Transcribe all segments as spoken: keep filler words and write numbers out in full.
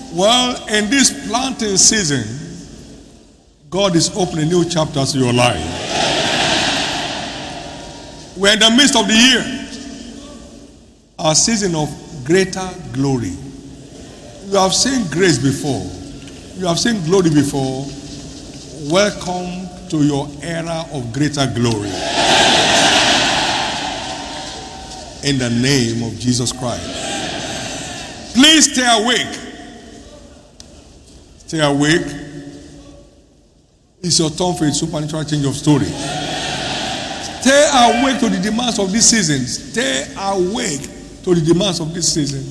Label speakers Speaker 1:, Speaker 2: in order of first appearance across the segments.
Speaker 1: Well, in this planting season, God is opening new chapters to your life. We're in the midst of the year, our season of greater glory. You have seen grace before. You have seen glory before. Welcome to your era of greater glory. In the name of Jesus Christ. Please stay awake. Stay awake. It's your turn for a supernatural change of story. Stay awake to the demands of this season. Stay awake to the demands of this season.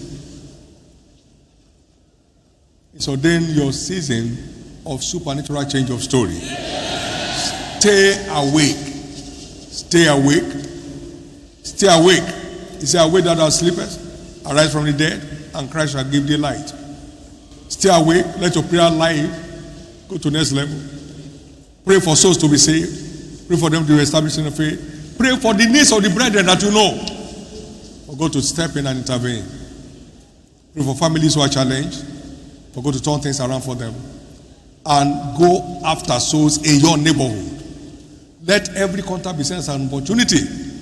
Speaker 1: It's ordained your season of supernatural change of story. Stay awake. Stay awake. Stay awake. He said, awake that thou sleepest, arise from the dead, and Christ shall give thee light. Stay awake. Let your prayer life go to the next level. Pray for souls to be saved. Pray for them to be established in the faith. Pray for the needs of the brethren that you know. For God to step in and intervene. Pray for families who are challenged. For God to turn things around for them. And go after souls in your neighborhood. Let every contact be sent as an opportunity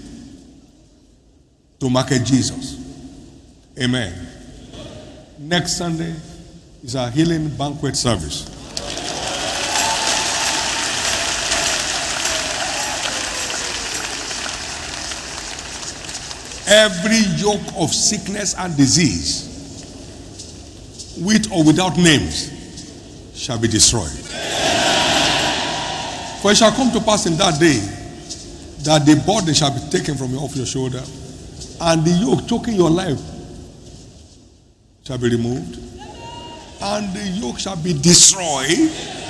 Speaker 1: to market Jesus. Amen. Next Sunday is our healing banquet service. Every yoke of sickness and disease, with or without names, shall be destroyed. For it shall come to pass in that day that the burden shall be taken from off your shoulder, and the yoke choking your life shall be removed, and the yoke shall be destroyed,